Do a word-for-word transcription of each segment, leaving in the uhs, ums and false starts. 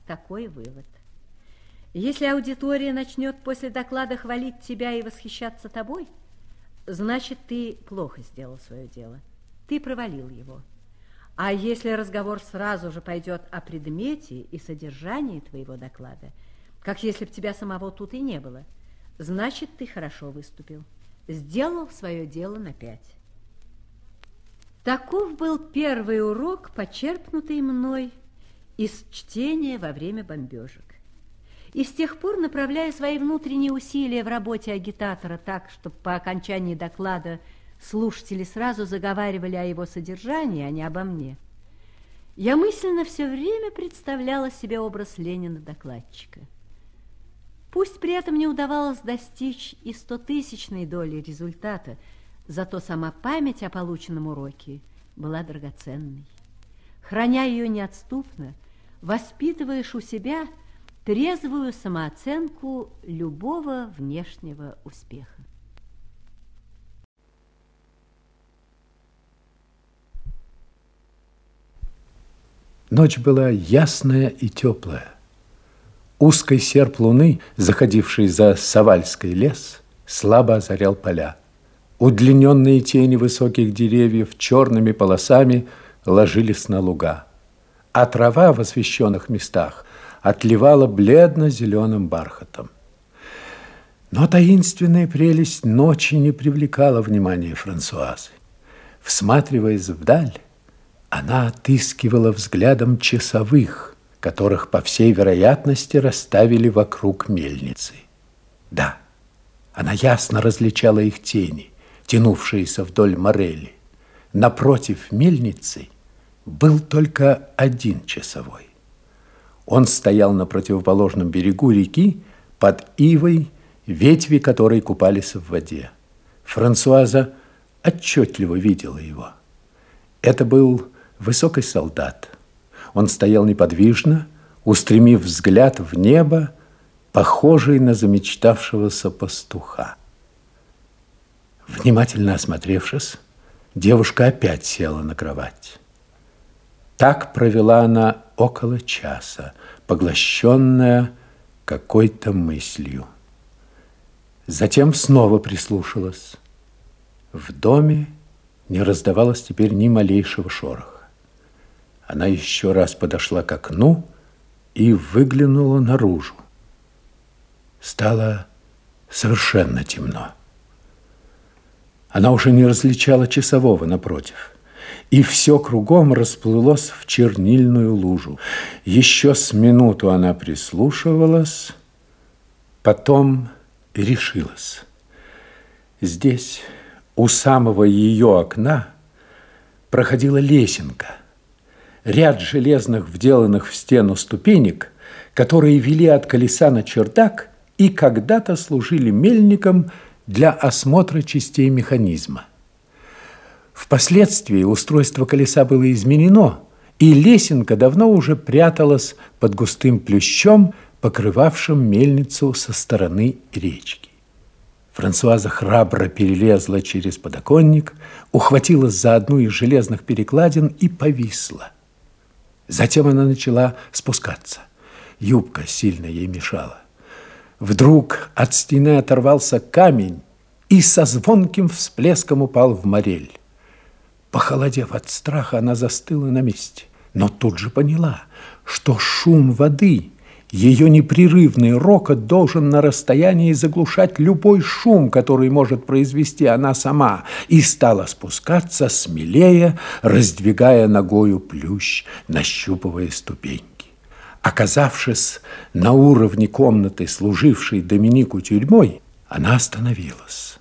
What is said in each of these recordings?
такой вывод. Если аудитория начнет после доклада хвалить тебя и восхищаться тобой, значит, ты плохо сделал свое дело, ты провалил его. А если разговор сразу же пойдет о предмете и содержании твоего доклада, как если бы тебя самого тут и не было, значит, ты хорошо выступил, сделал свое дело на пять. Таков был первый урок, почерпнутый мной из чтения во время бомбежек. И с тех пор, направляя свои внутренние усилия в работе агитатора так, чтобы по окончании доклада слушатели сразу заговаривали о его содержании, а не обо мне, я мысленно все время представляла себе образ Ленина-докладчика. Пусть при этом не удавалось достичь и стотысячной доли результата, зато сама память о полученном уроке была драгоценной. Храня ее неотступно, воспитываешь у себя трезвую самооценку любого внешнего успеха. Ночь была ясная и теплая. Узкий серп луны, заходивший за Савальский лес, слабо озарял поля. Удлиненные тени высоких деревьев черными полосами ложились на луга, а трава в освещенных местах отливала бледно-зеленым бархатом. Но таинственная прелесть ночи не привлекала внимания Франсуазы. Всматриваясь вдаль, она отыскивала взглядом часовых, которых, по всей вероятности, расставили вокруг мельницы. Да, она ясно различала их тени, тянувшиеся вдоль морели. Напротив мельницы был только один часовой. Он стоял на противоположном берегу реки под ивой, ветви которой купались в воде. Франсуаза отчетливо видела его. Это был высокий солдат. Он стоял неподвижно, устремив взгляд в небо, похожий на замечтавшегося пастуха. Внимательно осмотревшись, девушка опять села на кровать. Так провела она около часа, поглощенная какой-то мыслью. Затем снова прислушалась. В доме не раздавалось теперь ни малейшего шороха. Она еще раз подошла к окну и выглянула наружу. Стало совершенно темно. Она уже не различала часового напротив, и все кругом расплылось в чернильную лужу. Еще с минуту она прислушивалась, потом решилась. Здесь, у самого ее окна, проходила лесенка, ряд железных, вделанных в стену ступенек, которые вели от колеса на чердак и когда-то служили мельником для осмотра частей механизма. Впоследствии устройство колеса было изменено, и лесенка давно уже пряталась под густым плющом, покрывавшим мельницу со стороны речки. Франсуаза храбро перелезла через подоконник, ухватилась за одну из железных перекладин и повисла. Затем она начала спускаться. Юбка сильно ей мешала. Вдруг от стены оторвался камень и со звонким всплеском упал в морель. Похолодев от страха, она застыла на месте, но тут же поняла, что шум воды, ее непрерывный рокот должен на расстоянии заглушать любой шум, который может произвести она сама, и стала спускаться смелее, раздвигая ногою плющ, нащупывая ступеньки. Оказавшись на уровне комнаты, служившей Доминику тюрьмой, она остановилась.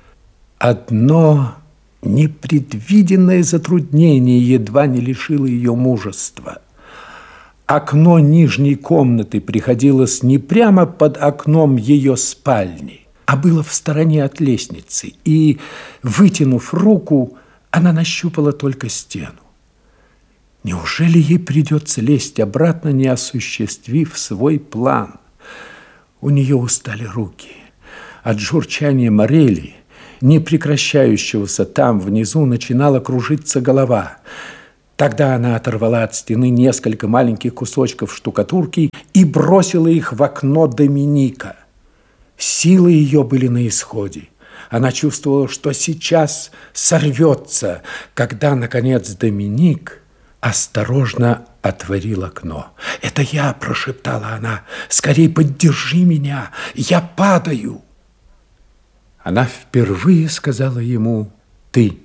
Одно непредвиденное затруднение едва не лишило ее мужества. Окно нижней комнаты приходилось не прямо под окном ее спальни, а было в стороне от лестницы, и, вытянув руку, она нащупала только стену. Неужели ей придется лезть обратно, не осуществив свой план? У нее устали руки. От журчания морели, не прекращающегося там внизу, начинала кружиться голова. Тогда она оторвала от стены несколько маленьких кусочков штукатурки и бросила их в окно Доминика. Силы ее были на исходе. Она чувствовала, что сейчас сорвется, когда, наконец, Доминик осторожно отворил окно. «Это я!» – прошептала она. «Скорей поддержи меня! Я падаю!» Она впервые сказала ему «ты».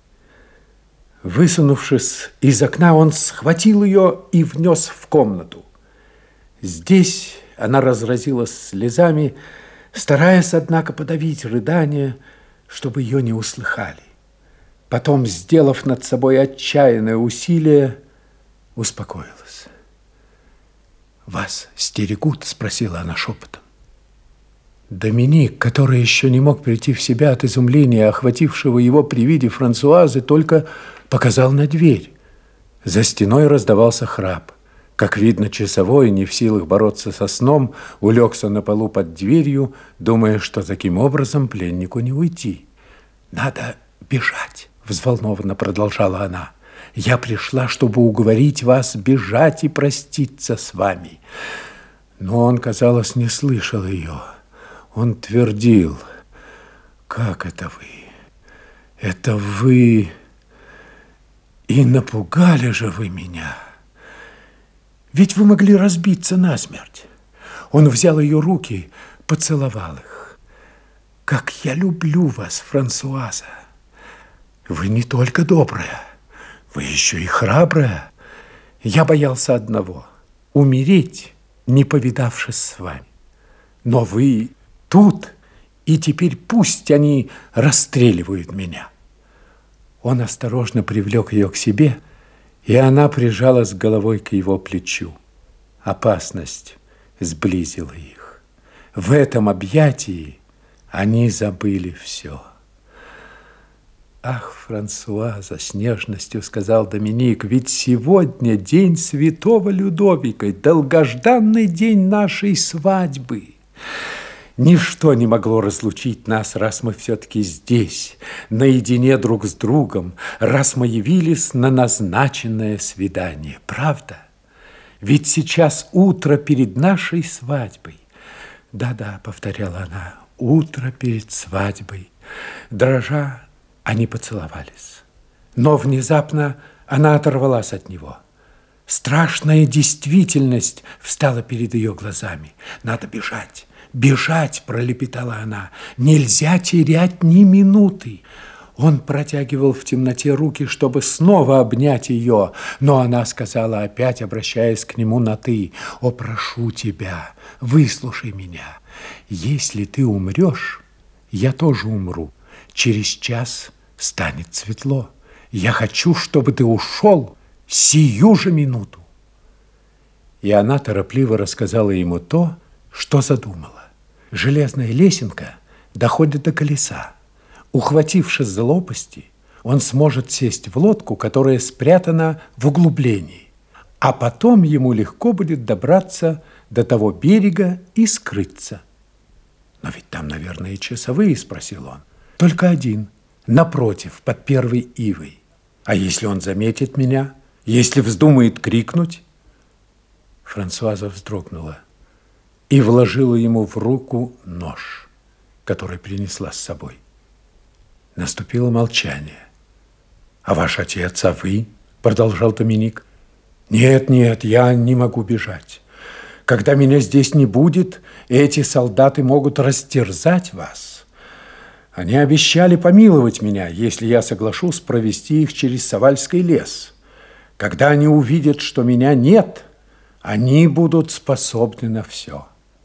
Высунувшись из окна, он схватил ее и внес в комнату. Здесь она разразилась слезами, стараясь, однако, подавить рыдания, чтобы ее не услыхали. Потом, сделав над собой отчаянное усилие, успокоилась. «Вас стерегут?» – спросила она шепотом. Доминик, который еще не мог прийти в себя от изумления, охватившего его при виде Франсуазы, только показал на дверь. За стеной раздавался храп. Как видно, часовой, не в силах бороться со сном, улегся на полу под дверью, думая, что таким образом пленнику не уйти. «Надо бежать», – взволнованно продолжала она. «Я пришла, чтобы уговорить вас бежать и проститься с вами». Но он, казалось, не слышал ее. Он твердил: «Как это вы? Это вы... И напугали же вы меня. Ведь вы могли разбиться насмерть». Он взял ее руки, поцеловал их. «Как я люблю вас, Франсуаза! Вы не только добрая, вы еще и храбрая. Я боялся одного – умереть, не повидавшись с вами. Но вы тут, и теперь пусть они расстреливают меня». Он осторожно привлек ее к себе, и она прижалась головой к его плечу. Опасность сблизила их. В этом объятии они забыли все. «Ах, Франсуаза!» – с нежностью сказал Доминик, «ведь сегодня день святого Людовика, долгожданный день нашей свадьбы. Ничто не могло разлучить нас, раз мы все-таки здесь, наедине друг с другом, раз мы явились на назначенное свидание. Правда? Ведь сейчас утро перед нашей свадьбой». «Да-да», – повторяла она, – «утро перед свадьбой». Дрожа, они поцеловались. Но внезапно она оторвалась от него. Страшная действительность встала перед ее глазами. «Надо бежать, бежать!» – пролепетала она. «Нельзя терять ни минуты!» Он протягивал в темноте руки, чтобы снова обнять ее, но она сказала, опять обращаясь к нему на «ты», «О, прошу тебя, выслушай меня. Если ты умрешь, я тоже умру. Через час станет светло. Я хочу, чтобы ты ушел сию же минуту». И она торопливо рассказала ему то, что задумала. Железная лесенка доходит до колеса. Ухватившись за лопасти, он сможет сесть в лодку, которая спрятана в углублении, а потом ему легко будет добраться до того берега и скрыться. «Но ведь там, наверное, и часовые?» – спросил он. «Только один, напротив, под первой ивой. А если он заметит меня? Если вздумает крикнуть?» Франсуаза вздрогнула и вложила ему в руку нож, который принесла с собой. Наступило молчание. «А ваш отец, а вы?» – продолжал Доминик. «Нет, нет, я не могу бежать. Когда меня здесь не будет, эти солдаты могут растерзать вас. Они обещали помиловать меня, если я соглашусь провести их через Савальский лес. Когда они увидят, что меня нет, они будут способны на все».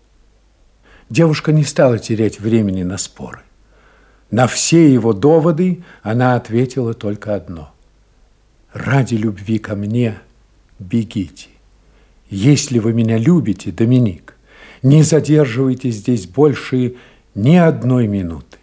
Девушка не стала терять времени на споры. На все его доводы она ответила только одно: «Ради любви ко мне бегите. Если вы меня любите, Доминик, не задерживайте здесь больше ни одной минуты».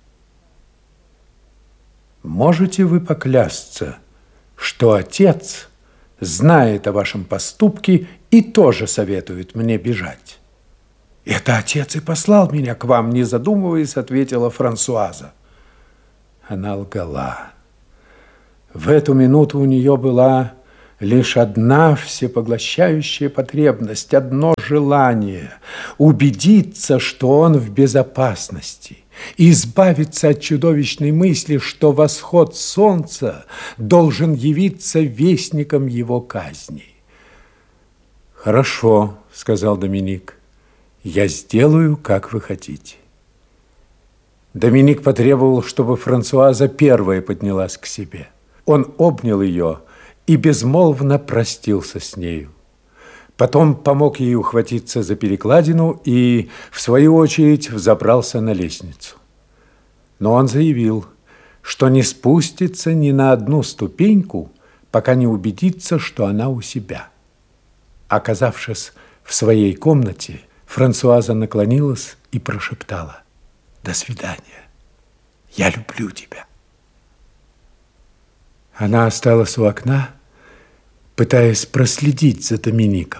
Можете вы поклясться, что отец знает о вашем поступке и тоже советует мне бежать? «Это отец и послал меня к вам», не задумываясь, ответила Франсуаза. Она лгала. В эту минуту у нее была лишь одна всепоглощающая потребность, одно желание – убедиться, что он в безопасности, избавиться от чудовищной мысли, что восход солнца должен явиться вестником его казни. «Хорошо», – сказал Доминик, – «я сделаю, как вы хотите». Доминик потребовал, чтобы Франсуаза первая поднялась к себе. Он обнял ее и безмолвно простился с нею. Потом помог ей ухватиться за перекладину и, в свою очередь, взобрался на лестницу. Но он заявил, что не спустится ни на одну ступеньку, пока не убедится, что она у себя. Оказавшись в своей комнате, Франсуаза наклонилась и прошептала: «До свидания. Я люблю тебя». Она осталась у окна, пытаясь проследить за Домиником.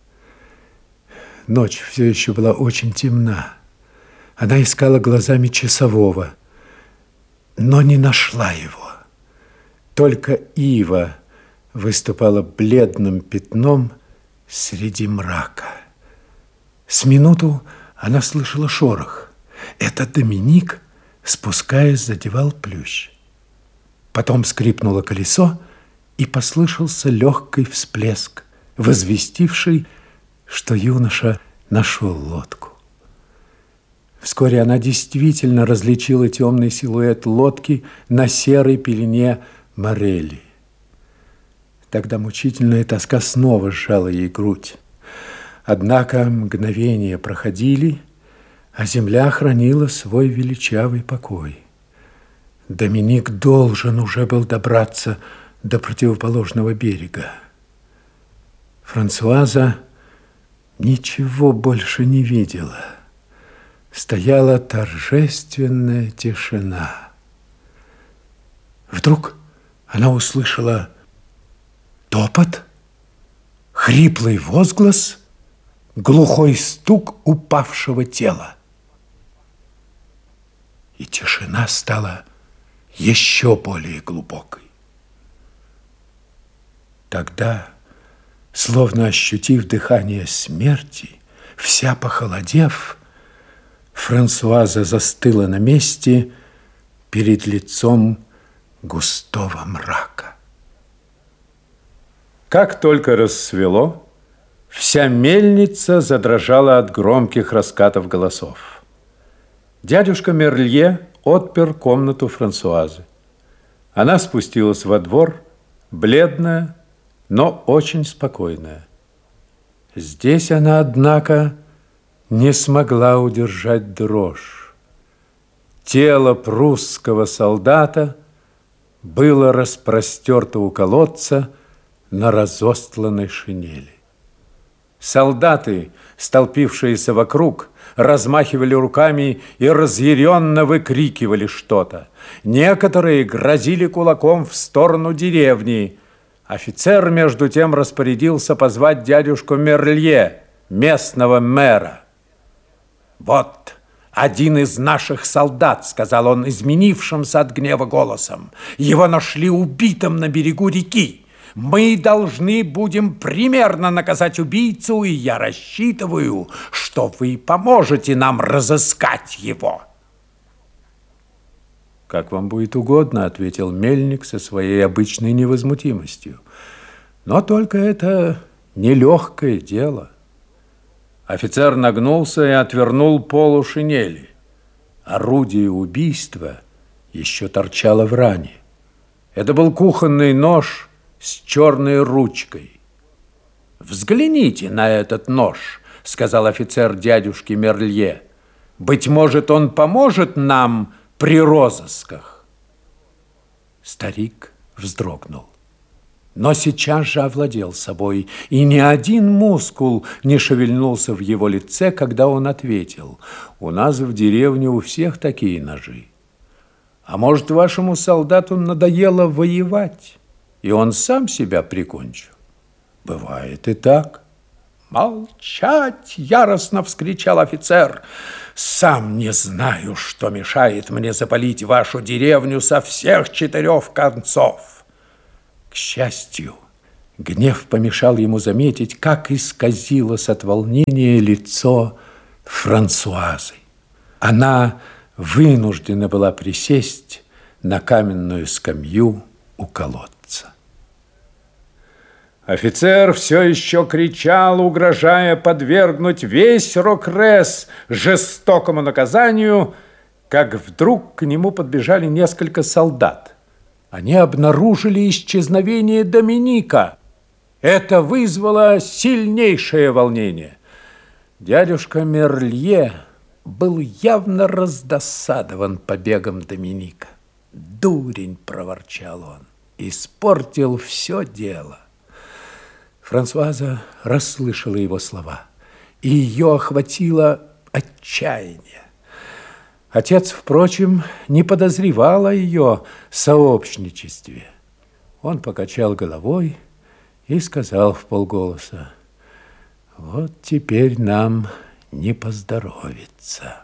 Ночь все еще была очень темна. Она искала глазами часового, но не нашла его. Только ива выступала бледным пятном среди мрака. С минуту она слышала шорох. Это Доминик, спускаясь, задевал плющ. Потом скрипнуло колесо, и послышался легкий всплеск, возвестивший, что юноша нашел лодку. Вскоре она действительно различила темный силуэт лодки на серой пелене морели. Тогда мучительная тоска снова сжала ей грудь. Однако мгновения проходили, а земля хранила свой величавый покой. Доминик должен уже был добраться до противоположного берега. Франсуаза ничего больше не видела. Стояла торжественная тишина. Вдруг она услышала топот, хриплый возглас, глухой стук упавшего тела. И тишина стала еще более глубокой. Тогда, словно ощутив дыхание смерти, вся похолодев, Франсуаза застыла на месте перед лицом густого мрака. Как только рассвело, вся мельница задрожала от громких раскатов голосов. Дядюшка Мерлье отпер комнату Франсуазы. Она спустилась во двор, бледная, но очень спокойная. Здесь она, однако, не смогла удержать дрожь. Тело прусского солдата было распростерто у колодца на разостланной шинели. Солдаты, столпившиеся вокруг, размахивали руками и разъяренно выкрикивали что-то. Некоторые грозили кулаком в сторону деревни. Офицер, между тем, распорядился позвать дядюшку Мерлье, местного мэра. «Вот один из наших солдат», — сказал он изменившимся от гнева голосом. «Его нашли убитым на берегу реки. Мы должны будем примерно наказать убийцу, и я рассчитываю, что вы поможете нам разыскать его». «Как вам будет угодно», — ответил мельник со своей обычной невозмутимостью. «Но только это нелегкое дело». Офицер нагнулся и отвернул полу шинели. Орудие убийства еще торчало в ране. Это был кухонный нож с черной ручкой. «Взгляните на этот нож», — сказал офицер дядюшке Мерлье. «Быть может, он поможет нам при розысках». Старик вздрогнул, но сейчас же овладел собой, и ни один мускул не шевельнулся в его лице, когда он ответил: «У нас в деревне у всех такие ножи. А может, вашему солдату надоело воевать, и он сам себя прикончил? Бывает и так». «Молчать!» – яростно вскричал офицер. «Сам не знаю, что мешает мне запалить вашу деревню со всех четырех концов. счастью, гнев помешал ему заметить, как исказилось от волнения лицо Франсуазы. Она вынуждена была присесть на каменную скамью у колодца. Офицер все еще кричал, угрожая подвергнуть весь Рокрес жестокому наказанию, как вдруг к нему подбежали несколько солдат. Они обнаружили исчезновение Доминика. Это вызвало сильнейшее волнение. Дядюшка Мерлье был явно раздосадован побегом Доминика. «Дурень!» – проворчал он. «Испортил все дело». Франсуаза расслышала его слова, и ее охватило отчаяние. Отец, впрочем, не подозревал о ее сообщничестве. Он покачал головой и сказал вполголоса: «Вот теперь нам не поздоровится».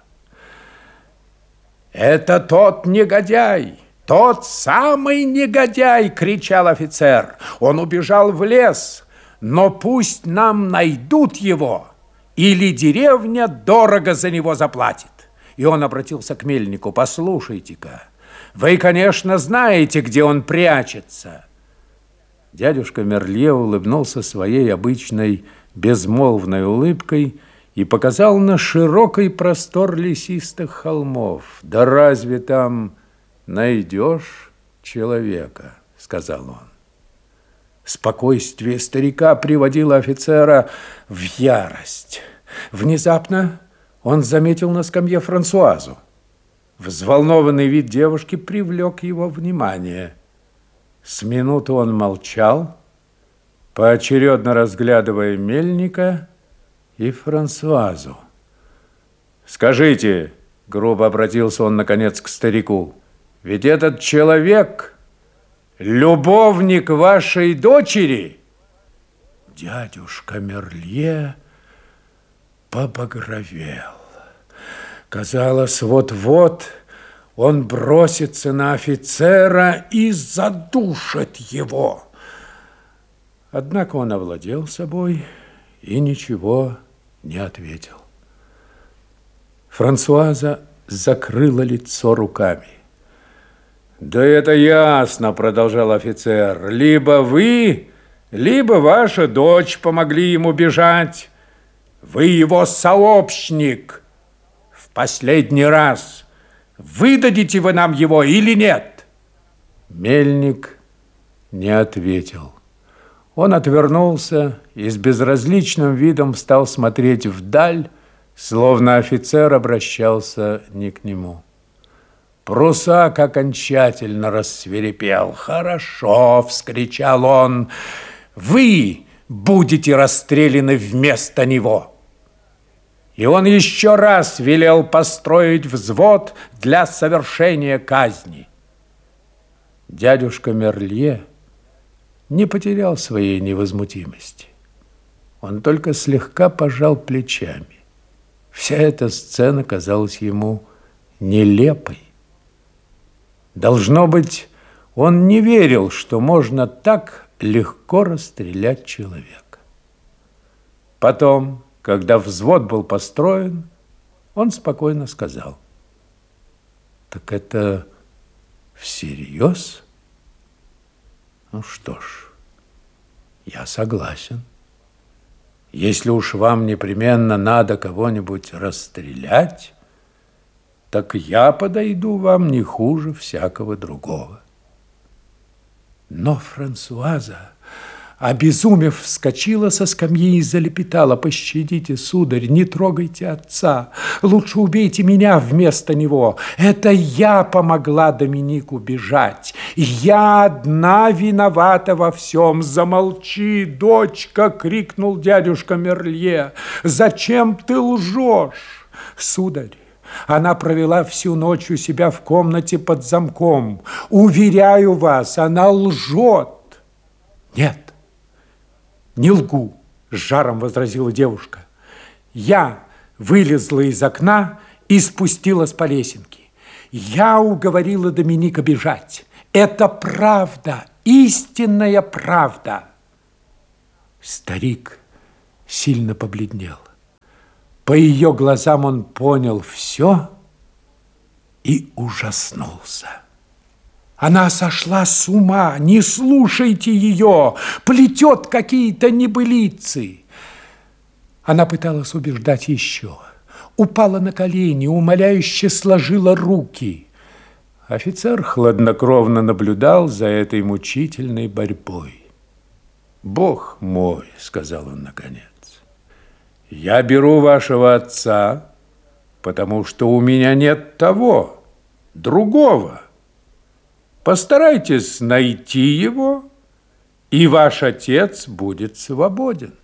«Это тот негодяй, тот самый негодяй!» – кричал офицер. «Он убежал в лес, но пусть нам найдут его, или деревня дорого за него заплатит». И он обратился к мельнику: «Послушайте-ка, вы, конечно, знаете, где он прячется». Дядюшка Мерлье улыбнулся своей обычной безмолвной улыбкой и показал на широкий простор лесистых холмов. «Да разве там найдешь человека?» – сказал он. Спокойствие старика приводило офицера в ярость. Внезапно он заметил на скамье Франсуазу. Взволнованный вид девушки привлек его внимание. С минуту он молчал, поочередно разглядывая мельника и Франсуазу. «Скажите», — грубо обратился он наконец к старику, «ведь этот человек любовник вашей дочери?» Дядюшка Мерлье побагровел. Казалось, вот-вот он бросится на офицера и задушит его. Однако он овладел собой и ничего не ответил. Франсуаза закрыла лицо руками. «Да это ясно», – продолжал офицер, – «либо вы, либо ваша дочь помогли ему бежать. Вы его сообщник. В последний раз выдадите вы нам его или нет?» Мельник не ответил. Он отвернулся и с безразличным видом стал смотреть вдаль, словно офицер обращался не к нему. Прусак окончательно рассвирепел. «Хорошо!» – вскричал он. «Вы будете расстреляны вместо него!» И он еще раз велел построить взвод для совершения казни. Дядюшка Мерлье не потерял своей невозмутимости. Он только слегка пожал плечами. Вся эта сцена казалась ему нелепой. Должно быть, он не верил, что можно так легко расстрелять человека. Потом, когда взвод был построен, он спокойно сказал: «Так это всерьез? Ну что ж, я согласен. Если уж вам непременно надо кого-нибудь расстрелять, так я подойду вам не хуже всякого другого». Но Франсуаза, обезумев, вскочила со скамьи и залепетала: «Пощадите, сударь, не трогайте отца, лучше убейте меня вместо него. Это я помогла Доминику бежать, я одна виновата во всем». «Замолчи, дочка!» – крикнул дядюшка Мерлье. «Зачем ты лжешь?» «Сударь, она провела всю ночь у себя в комнате под замком. Уверяю вас, она лжет». «Нет, не лгу», – с жаром возразила девушка. «Я вылезла из окна и спустилась по лесенке. Я уговорила Доминика бежать. Это правда, истинная правда. Старик сильно побледнел. По ее глазам он понял все и ужаснулся. Она сошла с ума, не слушайте ее, плетет какие-то небылицы. Она пыталась убеждать еще, упала на колени, умоляюще сложила руки. Офицер хладнокровно наблюдал за этой мучительной борьбой. «Бог мой», — сказал он наконец, — «я беру вашего отца, потому что у меня нет того, другого. Постарайтесь найти его, и ваш отец будет свободен».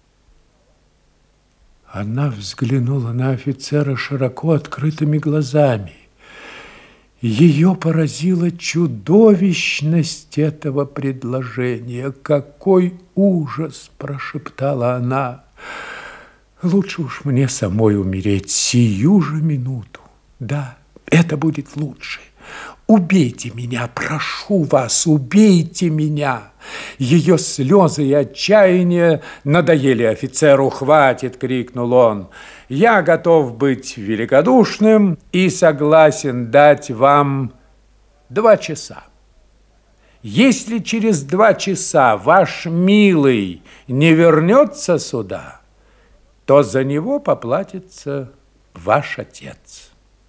Она взглянула на офицера широко открытыми глазами. Ее поразила чудовищность этого предложения. «Какой ужас!» – прошептала она. «Лучше уж мне самой умереть сию же минуту. Да, это будет лучше. Убейте меня, прошу вас, убейте меня!» Ее слезы и отчаяние надоели офицеру. «Хватит!» – крикнул он. «Я готов быть великодушным и согласен дать вам два часа. Если через два часа ваш милый не вернется сюда, то за него поплатится ваш отец».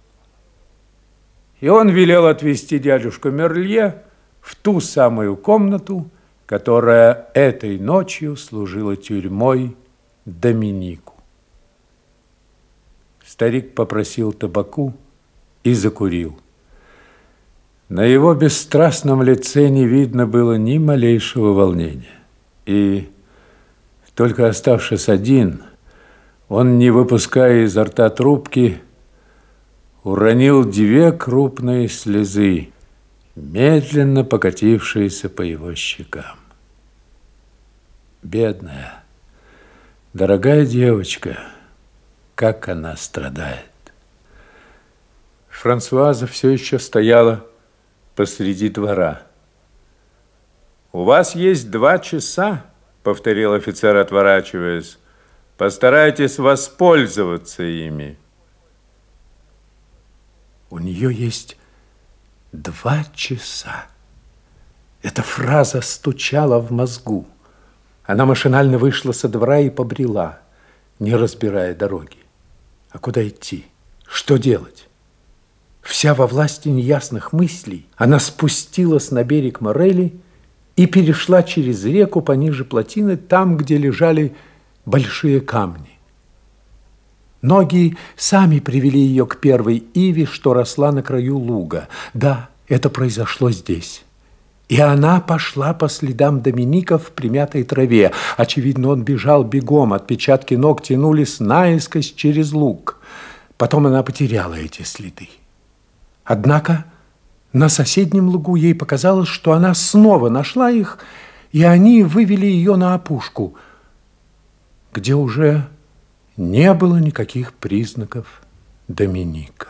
И он велел отвезти дядюшку Мерлье в ту самую комнату, которая этой ночью служила тюрьмой Доминику. Старик попросил табаку и закурил. На его бесстрастном лице не видно было ни малейшего волнения. И, только оставшись один, он, не выпуская изо рта трубки, уронил две крупные слезы, медленно покатившиеся по его щекам. Бедная, дорогая девочка, как она страдает. Франсуаза все еще стояла посреди двора. «У вас есть два часа», — повторил офицер, отворачиваясь. «Постарайтесь воспользоваться ими». У нее есть два часа. Эта фраза стучала в мозгу. Она машинально вышла со двора и побрела, не разбирая дороги. А куда идти? Что делать? Вся во власти неясных мыслей, она спустилась на берег Морели и перешла через реку пониже плотины, там, где лежали большие камни. Ноги сами привели ее к первой иве, что росла на краю луга. Да, это произошло здесь. И она пошла по следам Доминика в примятой траве. Очевидно, он бежал бегом, отпечатки ног тянулись наискось через луг. Потом она потеряла эти следы. Однако на соседнем лугу ей показалось, что она снова нашла их, и они вывели ее на опушку, где уже не было никаких признаков Доминика.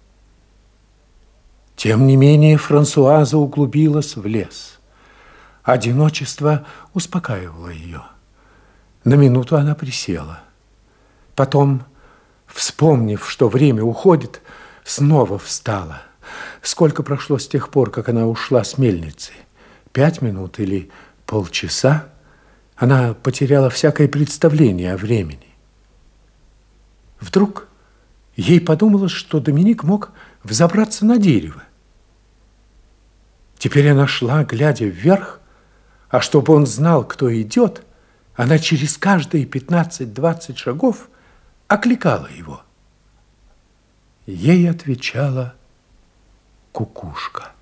Тем не менее, Франсуаза углубилась в лес. Одиночество успокаивало ее. На минуту она присела. Потом, вспомнив, что время уходит, снова встала. Сколько прошло с тех пор, как она ушла с мельницы? Пять минут или полчаса? Она потеряла всякое представление о времени. Вдруг ей подумалось, что Доминик мог взобраться на дерево. Теперь она шла, глядя вверх, а чтобы он знал, кто идет, она через каждые пятнадцать-двадцать шагов окликала его. Ей отвечала кукушка.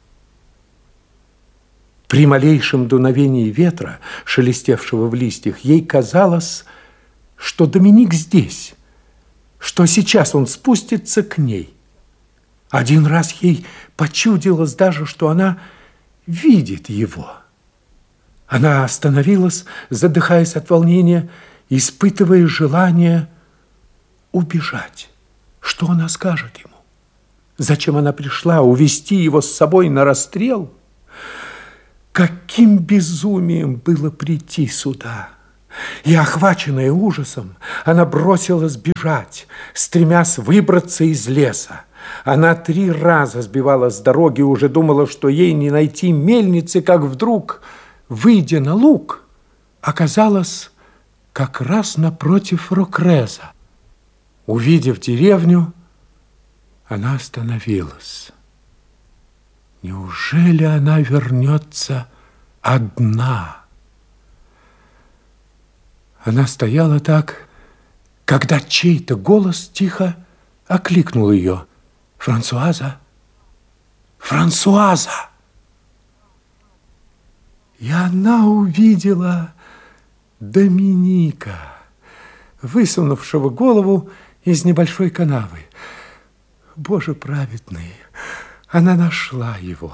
При малейшем дуновении ветра, шелестевшего в листьях, ей казалось, что Доминик здесь, что сейчас он спустится к ней. Один раз ей почудилось даже, что она видит его. Она остановилась, задыхаясь от волнения, испытывая желание убежать. Что она скажет ему? Зачем она пришла? Увести его с собой на расстрел? каким безумием было прийти сюда! И, охваченная ужасом, она бросилась бежать, стремясь выбраться из леса. Она три раза сбивалась с дороги и уже думала, что ей не найти мельницы, как вдруг, выйдя на луг, оказалась как раз напротив Рокреза. Увидев деревню, она остановилась. Неужели она вернется одна? Она стояла так, когда чей-то голос тихо окликнул ее. «Франсуаза! Франсуаза!» И она увидела Доминика, высунувшего голову из небольшой канавы. Боже праведный, она нашла его.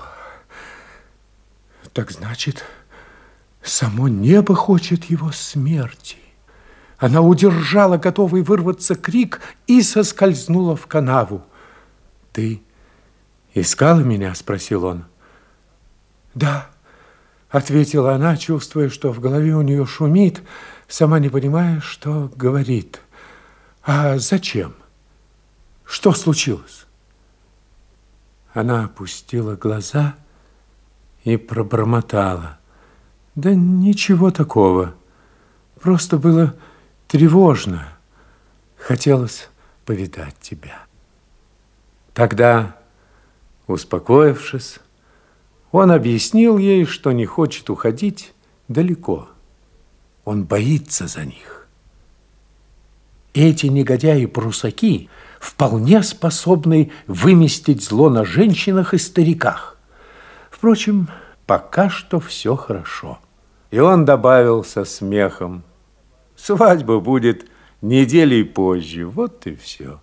Так значит, само небо хочет его смерти. Она удержала готовый вырваться крик и соскользнула в канаву. «Ты искала меня?» – спросил он. «Да», – ответила она, чувствуя, что в голове у нее шумит, сама не понимая, что говорит. «А зачем? Что случилось?» Она опустила глаза и пробормотала. «Да ничего такого. Просто было тревожно. Хотелось повидать тебя». Тогда, успокоившись, он объяснил ей, что не хочет уходить далеко. Он боится за них. Эти негодяи-прусаки вполне способны выместить зло на женщинах и стариках. Впрочем, пока что все хорошо. И он добавил со смехом: «Свадьба будет неделей позже, вот и все».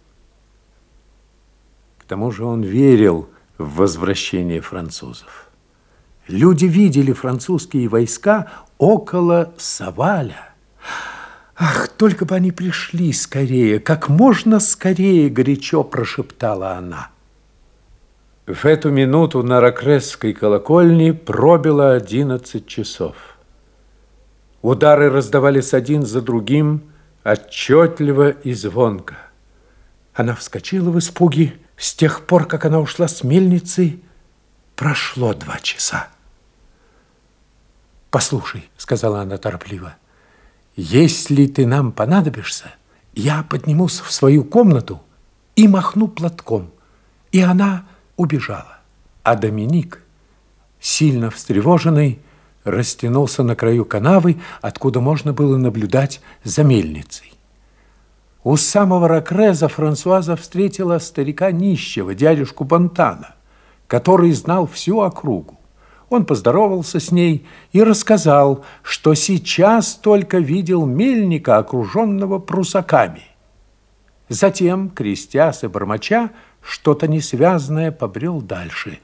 К тому же он верил в возвращение французов. Люди видели французские войска около Саваля. «Ах, только бы они пришли скорее, как можно скорее!» – горячо прошептала она. В эту минуту на Рокрезской колокольне пробило одиннадцать часов. Удары раздавались один за другим, отчетливо и звонко. Она вскочила в испуге. С тех пор, как она ушла с мельницы, прошло два часа. «Послушай», — сказала она торопливо, — «если ты нам понадобишься, я поднимусь в свою комнату и махну платком». И она убежала. А Доминик, сильно встревоженный, растянулся на краю канавы, откуда можно было наблюдать за мельницей. У самого Рокреза Франсуаза встретила старика нищего, дядюшку Бонтана, который знал всю округу. Он поздоровался с ней и рассказал, что сейчас только видел мельника, окруженного прусаками. Затем, крестясь и бормоча, что-то несвязное побрел дальше.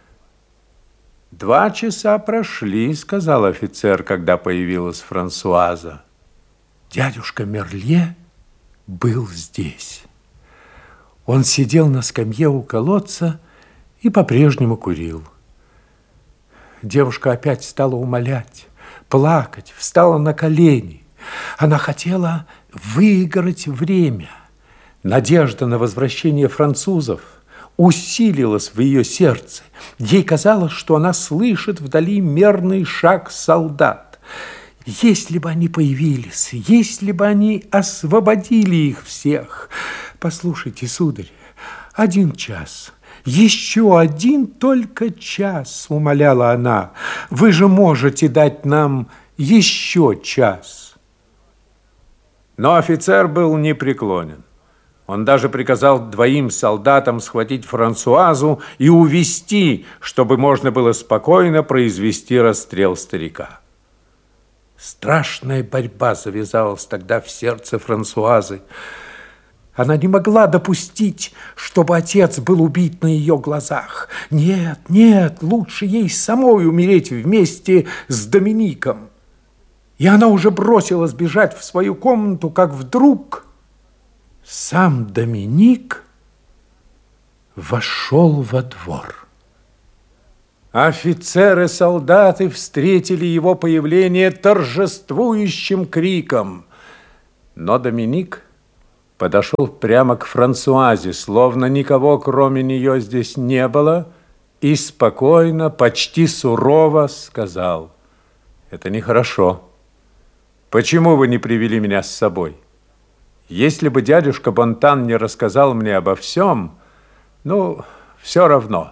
«Два часа прошли», — сказал офицер, когда появилась Франсуаза. Дядюшка Мерлье был здесь. Он сидел на скамье у колодца и по-прежнему курил. Девушка опять стала умолять, плакать, встала на колени. Она хотела выиграть время. Надежда на возвращение французов усилилась в ее сердце. Ей казалось, что она слышит вдали мерный шаг солдат. Если бы они появились, если бы они освободили их всех. Послушайте, сударь, один час, еще один только час, умоляла она. Вы же можете дать нам еще час. Но офицер был непреклонен. Он даже приказал двоим солдатам схватить Франсуазу и увести, чтобы можно было спокойно произвести расстрел старика. Страшная борьба завязалась тогда в сердце Франсуазы. Она не могла допустить, чтобы отец был убит на ее глазах. Нет, нет, лучше ей самой умереть вместе с Домиником. И она уже бросилась бежать в свою комнату, как вдруг сам Доминик вошел во двор. Офицеры-солдаты встретили его появление торжествующим криком. Но Доминик подошел прямо к Франсуазе, словно никого, кроме нее, здесь не было, и спокойно, почти сурово сказал: «Это нехорошо. Почему вы не привели меня с собой? Если бы дядюшка Бонтан не рассказал мне обо всем, ну, все равно.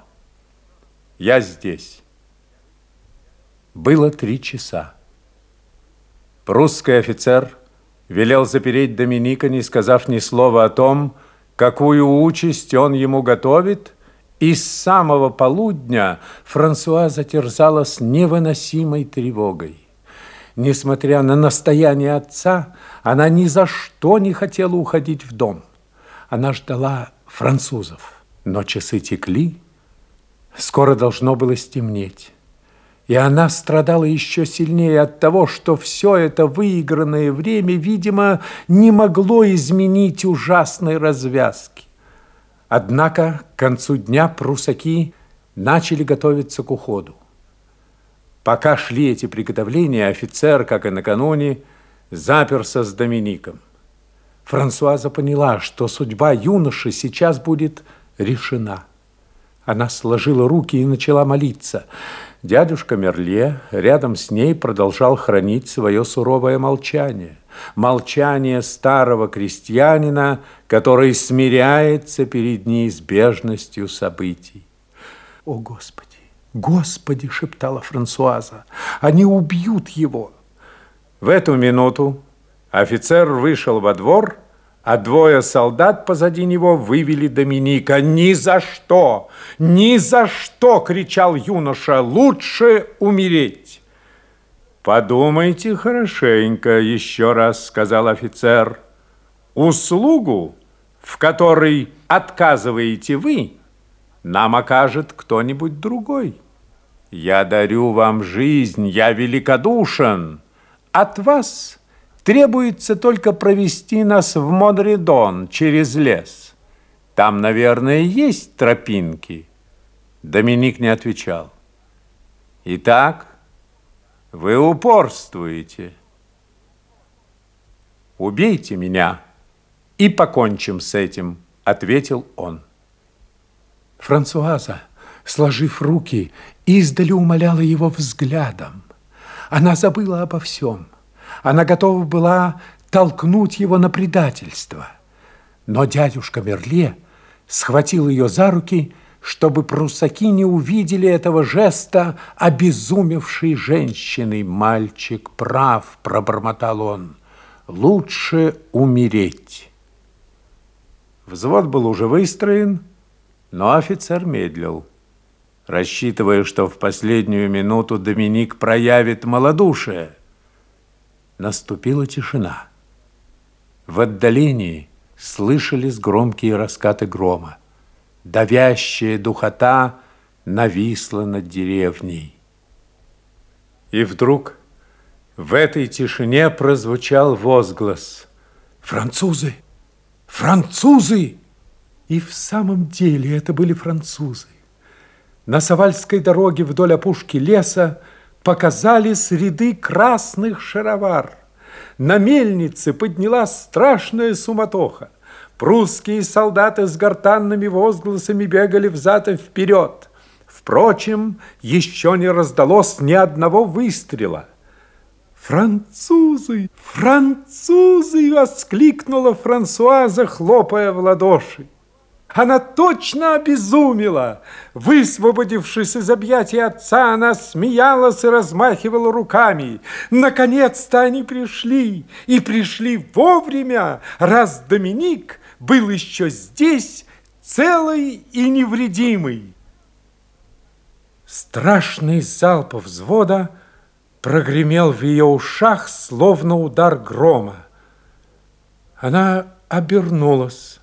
Я здесь». Было три часа. Прусский офицер велел запереть Доминика, не сказав ни слова о том, какую участь он ему готовит, и с самого полудня Франсуаза терзалась невыносимой тревогой. Несмотря на настояние отца, она ни за что не хотела уходить в дом. Она ждала французов, но часы текли, скоро должно было стемнеть. И она страдала еще сильнее от того, что все это выигранное время, видимо, не могло изменить ужасной развязки. Однако к концу дня прусаки начали готовиться к уходу. Пока шли эти приготовления, офицер, как и накануне, заперся с Домиником. Франсуаза поняла, что судьба юноши сейчас будет решена. Она сложила руки и начала молиться. Дядюшка Мерле рядом с ней продолжал хранить свое суровое молчание. Молчание старого крестьянина, который смиряется перед неизбежностью событий. «О, Господи! Господи!» – шептала Франсуаза. «Они убьют его!» В эту минуту офицер вышел во двор, а двое солдат позади него вывели Доминика. «Ни за что! Ни за что!» – кричал юноша. «Лучше умереть!» «Подумайте хорошенько», – еще раз сказал офицер. «Услугу, в которой отказываете вы, нам окажет кто-нибудь другой. Я дарю вам жизнь, я великодушен. От вас требуется только провести нас в Монредон через лес. Там, наверное, есть тропинки». Доминик не отвечал. «Итак, вы упорствуете. Убейте меня, и покончим с этим», ответил он. Франсуаза, сложив руки, издали умоляла его взглядом. Она забыла обо всем. Она готова была толкнуть его на предательство. Но дядюшка Мерле схватил ее за руки, чтобы прусаки не увидели этого жеста обезумевшей женщины. «Мальчик прав», – пробормотал он, – «лучше умереть». Взвод был уже выстроен, но офицер медлил, рассчитывая, что в последнюю минуту Доминик проявит малодушие. Наступила тишина. В отдалении слышались громкие раскаты грома. Давящая духота нависла над деревней. И вдруг в этой тишине прозвучал возглас: «Французы! Французы!» И в самом деле это были французы. На Савальской дороге вдоль опушки леса показались ряды красных шаровар. На мельнице поднялась страшная суматоха. Прусские солдаты с гортанными возгласами бегали взад и вперед. Впрочем, еще не раздалось ни одного выстрела. «Французы! Французы!» – воскликнула Франсуаза, хлопая в ладоши. Она точно обезумела. Высвободившись из объятий отца, она смеялась и размахивала руками. Наконец-то они пришли, и пришли вовремя, раз Доминик был еще здесь, целый и невредимый. Страшный залп взвода прогремел в ее ушах, словно удар грома. Она обернулась.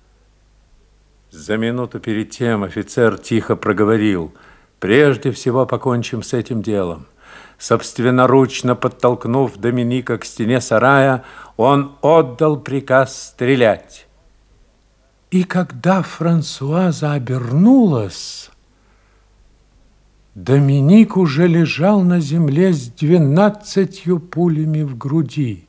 За минуту перед тем офицер тихо проговорил: «Прежде всего покончим с этим делом». Собственноручно подтолкнув Доминика к стене сарая, он отдал приказ стрелять. И когда Франсуаза обернулась, Доминик уже лежал на земле с двенадцатью пулями в груди.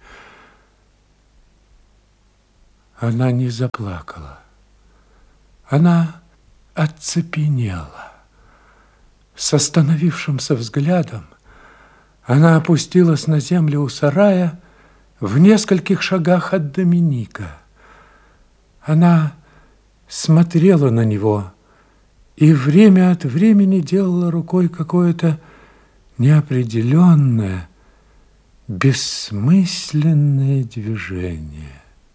Она не заплакала. Она оцепенела. С остановившимся взглядом она опустилась на землю у сарая в нескольких шагах от Доминика. Она смотрела на него и время от времени делала рукой какое-то неопределенное, бессмысленное движение.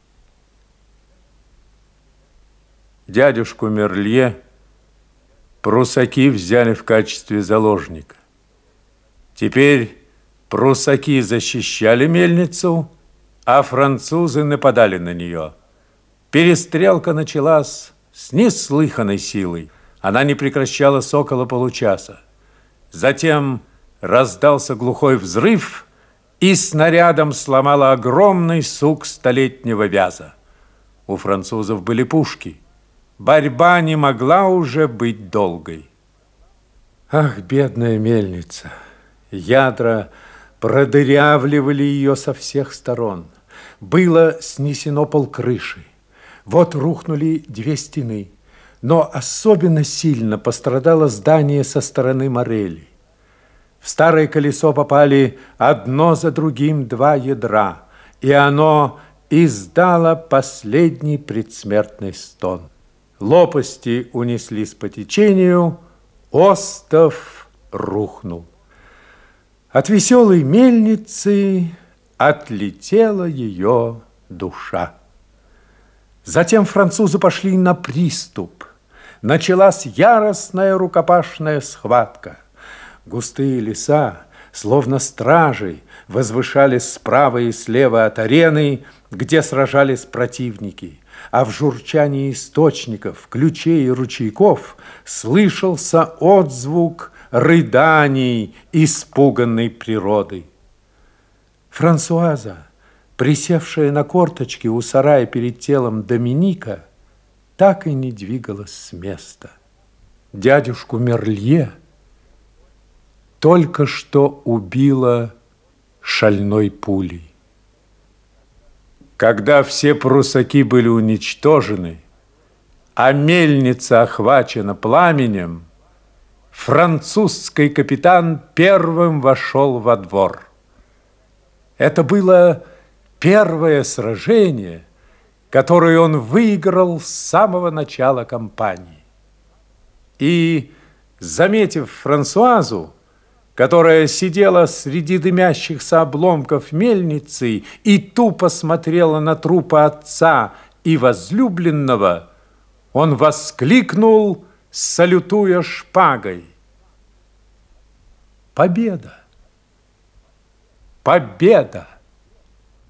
Дядюшку Мерлье прусаки взяли в качестве заложника. Теперь прусаки защищали мельницу, а французы нападали на нее. Перестрелка началась с неслыханной силой. Она не прекращалась около получаса. Затем раздался глухой взрыв, и снарядом сломало огромный сук столетнего вяза. У французов были пушки. Борьба не могла уже быть долгой. Ах, бедная мельница! Ядра продырявливали ее со всех сторон. Было снесено полкрыши. Вот рухнули две стены. Но особенно сильно пострадало здание со стороны Морели. В старое колесо попали одно за другим два ядра, и оно издало последний предсмертный стон. Лопасти унеслись по течению, остов рухнул. От веселой мельницы отлетела ее душа. Затем французы пошли на приступ. Началась яростная рукопашная схватка. Густые леса, словно стражи, возвышались справа и слева от арены, где сражались противники. А в журчании источников, ключей и ручейков слышался отзвук рыданий испуганной природы. Франсуаза, присевшая на корточки у сарая перед телом Доминика, так и не двигалась с места. Дядюшку Мерлье только что убила шальной пулей. Когда все прусаки были уничтожены, а мельница охвачена пламенем, французский капитан первым вошел во двор. Это было первое сражение, которое он выиграл с самого начала кампании. И, заметив Франсуазу, которая сидела среди дымящихся обломков мельницы и тупо смотрела на трупы отца и возлюбленного, он воскликнул, салютуя шпагой: «Победа! Победа!»